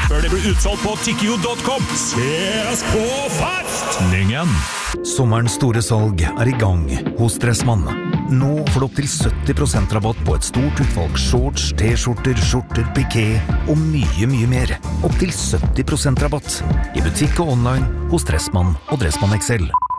før det blir utsolgt på tikkio.com. Ses på festningen! Sommerens store salg I gang hos Dressmann. Nå får du opp til 70% rabatt på et stort utvalg shorts, t-skjorter, skjorter, piké og mye mer. Opp til 70% rabatt I butikk og online hos Dressmann og Dressmann XL.